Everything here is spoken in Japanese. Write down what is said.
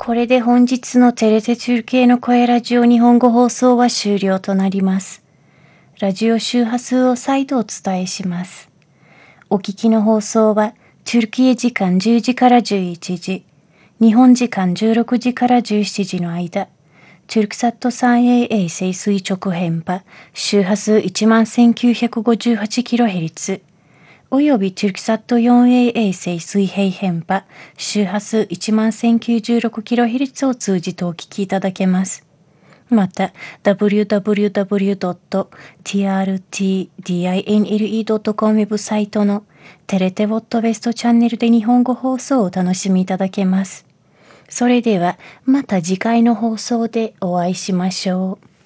これで本日のテレテ中継の声ラジオ日本語放送は終了となります。ラジオ周波数を再度お伝えします。お聞きの放送は、トルキエ時間10時から11時、日本時間16時から17時の間、トルクサット 3A 衛星垂直変波、周波数 11,958kHz、およびトルクサット 4A 衛星水平変波、周波数 11,096kHz を通じてお聞きいただけます。また、www.trtdinle.com ウェブサイトのテレテウォットウェストチャンネルで日本語放送をお楽しみいただけます。それでは、また次回の放送でお会いしましょう。